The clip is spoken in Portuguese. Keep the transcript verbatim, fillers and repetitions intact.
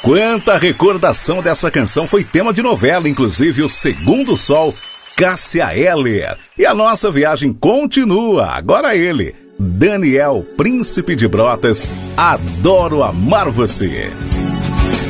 Quanta recordação dessa canção, foi tema de novela, inclusive O Segundo Sol, Cássia Eller. E a nossa viagem continua, agora ele, Daniel Príncipe de Brotas, Adoro Amar Você.